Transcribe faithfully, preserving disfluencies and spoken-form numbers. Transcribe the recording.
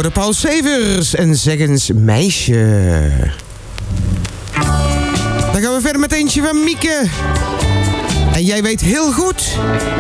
hoorde Paul Severs en zeg eens meisje. Dan gaan we verder met eentje van Mieke. En jij weet heel goed